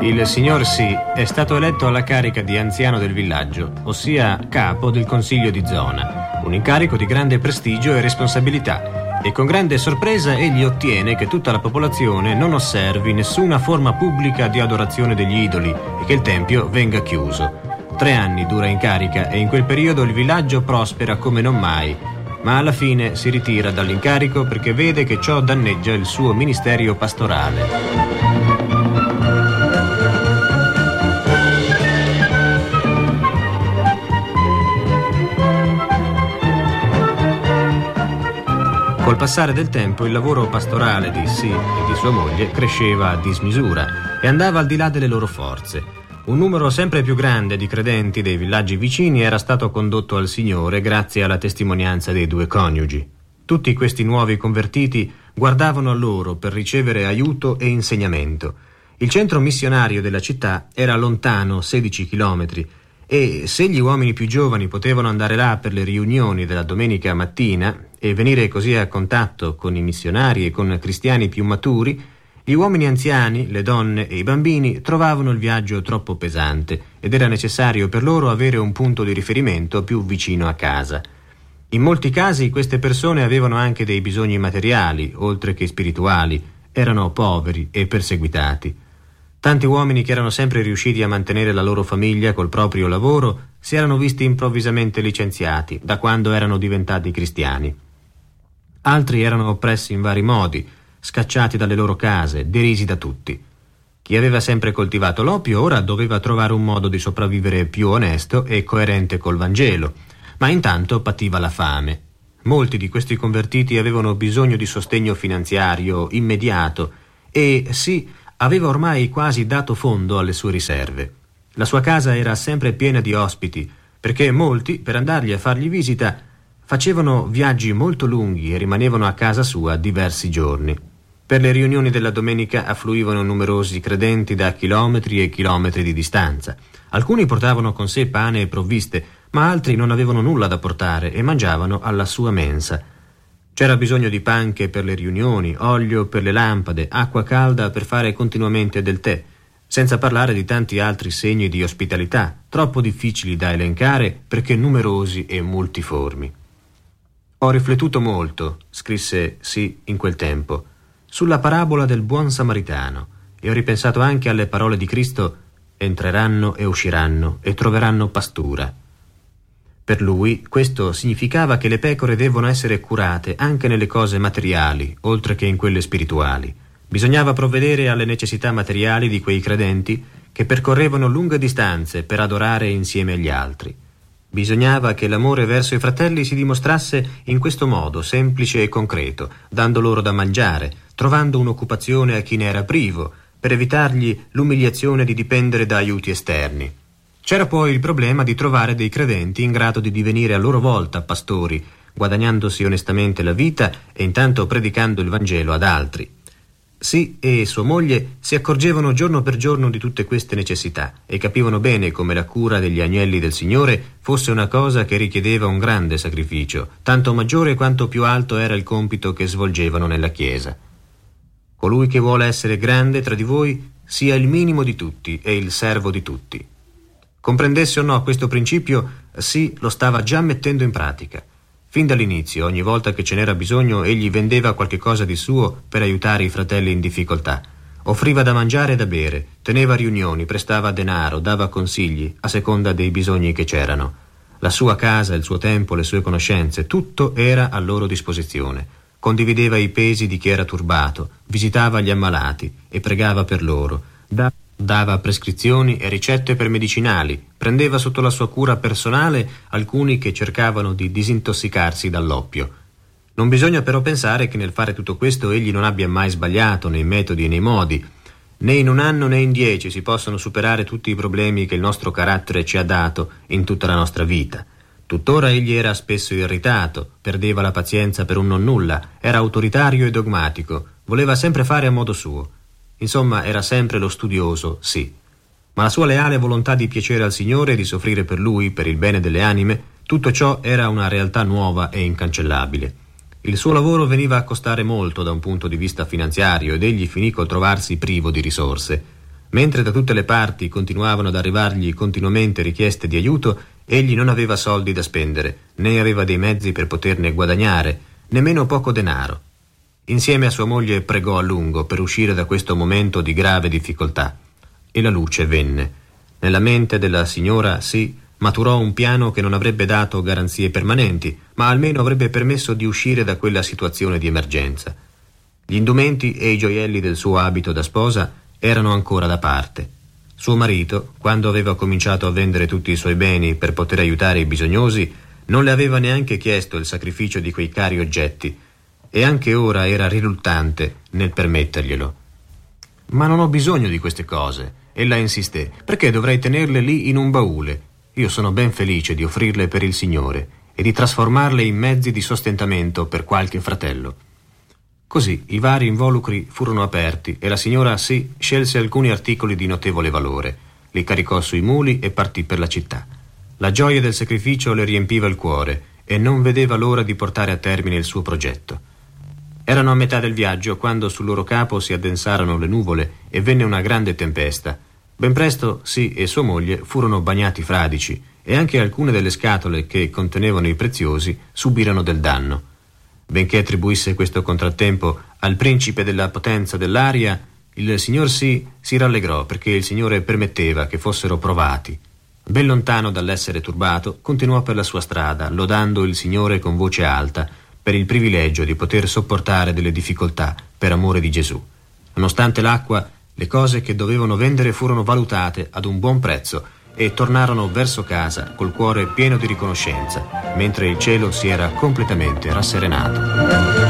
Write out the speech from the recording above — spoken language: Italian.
Il signor C è stato eletto alla carica di anziano del villaggio, ossia capo del consiglio di zona, un incarico di grande prestigio e responsabilità, e con grande sorpresa egli ottiene che tutta la popolazione non osservi nessuna forma pubblica di adorazione degli idoli e che il tempio venga chiuso. 3 anni dura in carica e in quel periodo il villaggio prospera come non mai, ma alla fine si ritira dall'incarico perché vede che ciò danneggia il suo ministero pastorale. Col passare del tempo il lavoro pastorale di C e di sua moglie cresceva a dismisura e andava al di là delle loro forze. Un numero sempre più grande di credenti dei villaggi vicini era stato condotto al Signore grazie alla testimonianza dei 2 coniugi. Tutti questi nuovi convertiti guardavano a loro per ricevere aiuto e insegnamento. Il centro missionario della città era lontano 16 chilometri e se gli uomini più giovani potevano andare là per le riunioni della domenica mattina e venire così a contatto con i missionari e con cristiani più maturi, gli uomini anziani, le donne e i bambini trovavano il viaggio troppo pesante ed era necessario per loro avere un punto di riferimento più vicino a casa. In molti casi queste persone avevano anche dei bisogni materiali, oltre che spirituali, erano poveri e perseguitati. Tanti uomini che erano sempre riusciti a mantenere la loro famiglia col proprio lavoro si erano visti improvvisamente licenziati da quando erano diventati cristiani. Altri erano oppressi in vari modi, scacciati dalle loro case, derisi da tutti. Chi aveva sempre coltivato l'oppio ora doveva trovare un modo di sopravvivere più onesto e coerente col Vangelo, ma intanto pativa la fame. Molti di questi convertiti avevano bisogno di sostegno finanziario immediato e aveva ormai quasi dato fondo alle sue riserve. La sua casa era sempre piena di ospiti, perché molti, per andargli a fargli visita, facevano viaggi molto lunghi e rimanevano a casa sua diversi giorni. Per le riunioni della domenica affluivano numerosi credenti da chilometri e chilometri di distanza. Alcuni portavano con sé pane e provviste, ma altri non avevano nulla da portare e mangiavano alla sua mensa. C'era bisogno di panche per le riunioni, olio per le lampade, acqua calda per fare continuamente del tè, senza parlare di tanti altri segni di ospitalità, troppo difficili da elencare perché numerosi e multiformi. Ho riflettuto molto, scrisse C in quel tempo, sulla parabola del buon samaritano e ho ripensato anche alle parole di Cristo: entreranno e usciranno e troveranno pastura. Per lui questo significava che le pecore devono essere curate anche nelle cose materiali, oltre che in quelle spirituali. Bisognava provvedere alle necessità materiali di quei credenti che percorrevano lunghe distanze per adorare insieme agli altri. Bisognava che l'amore verso i fratelli si dimostrasse in questo modo, semplice e concreto, dando loro da mangiare, trovando un'occupazione a chi ne era privo, per evitargli l'umiliazione di dipendere da aiuti esterni. C'era poi il problema di trovare dei credenti in grado di divenire a loro volta pastori, guadagnandosi onestamente la vita e intanto predicando il Vangelo ad altri. C e sua moglie si accorgevano giorno per giorno di tutte queste necessità e capivano bene come la cura degli agnelli del Signore fosse una cosa che richiedeva un grande sacrificio, tanto maggiore quanto più alto era il compito che svolgevano nella Chiesa. Colui che vuole essere grande tra di voi sia il minimo di tutti e il servo di tutti. Comprendesse o no questo principio, C lo stava già mettendo in pratica. Fin dall'inizio, ogni volta che ce n'era bisogno, egli vendeva qualche cosa di suo per aiutare i fratelli in difficoltà. Offriva da mangiare e da bere, teneva riunioni, prestava denaro, dava consigli, a seconda dei bisogni che c'erano. La sua casa, il suo tempo, le sue conoscenze, tutto era a loro disposizione. Condivideva i pesi di chi era turbato, visitava gli ammalati e pregava per loro. Dava prescrizioni e ricette per medicinali, prendeva sotto la sua cura personale alcuni che cercavano di disintossicarsi dall'oppio. Non bisogna però pensare che nel fare tutto questo egli non abbia mai sbagliato nei metodi e nei modi. Né in 1 anno né in 10 si possono superare tutti i problemi che il nostro carattere ci ha dato in tutta la nostra vita. Tuttora egli era spesso irritato, perdeva la pazienza per un nonnulla, era autoritario e dogmatico, voleva sempre fare a modo suo. Insomma, era sempre lo studioso, sì. Ma la sua leale volontà di piacere al Signore e di soffrire per Lui, per il bene delle anime, tutto ciò era una realtà nuova e incancellabile. Il suo lavoro veniva a costare molto da un punto di vista finanziario ed egli finì col trovarsi privo di risorse. Mentre da tutte le parti continuavano ad arrivargli continuamente richieste di aiuto, egli non aveva soldi da spendere, né aveva dei mezzi per poterne guadagnare, nemmeno poco denaro. Insieme a sua moglie pregò a lungo per uscire da questo momento di grave difficoltà. E la luce venne. Nella mente della signora C. maturò un piano che non avrebbe dato garanzie permanenti, ma almeno avrebbe permesso di uscire da quella situazione di emergenza. Gli indumenti e i gioielli del suo abito da sposa erano ancora da parte. Suo marito, quando aveva cominciato a vendere tutti i suoi beni per poter aiutare i bisognosi, non le aveva neanche chiesto il sacrificio di quei cari oggetti, e anche ora era riluttante nel permetterglielo. «Ma non ho bisogno di queste cose», ella insisté. «Perché dovrei tenerle lì in un baule? Io sono ben felice di offrirle per il Signore e di trasformarle in mezzi di sostentamento per qualche fratello». Così i vari involucri furono aperti e la signora C. scelse alcuni articoli di notevole valore, li caricò sui muli e partì per la città. La gioia del sacrificio le riempiva il cuore e non vedeva l'ora di portare a termine il suo progetto. Erano a metà del viaggio quando sul loro capo si addensarono le nuvole e venne una grande tempesta. Ben presto C. e sua moglie furono bagnati fradici e anche alcune delle scatole che contenevano i preziosi subirono del danno. Benché attribuisse questo contrattempo al principe della potenza dell'aria, il signor C. si rallegrò perché il Signore permetteva che fossero provati. Ben lontano dall'essere turbato, continuò per la sua strada, lodando il Signore con voce alta per il privilegio di poter sopportare delle difficoltà per amore di Gesù. Nonostante l'acqua, le cose che dovevano vendere furono valutate ad un buon prezzo e tornarono verso casa col cuore pieno di riconoscenza, mentre il cielo si era completamente rasserenato.